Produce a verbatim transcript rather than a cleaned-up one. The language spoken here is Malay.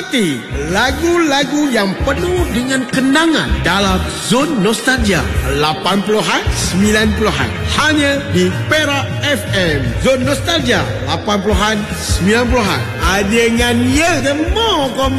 Menikmati lagu-lagu yang penuh dengan kenangan dalam Zon Nostalgia lapan puluhan, sembilan puluhan. Hanya di Perak F M. Zon Nostalgia lapan puluhan, sembilan puluhan. Ada dengan ya, demo kau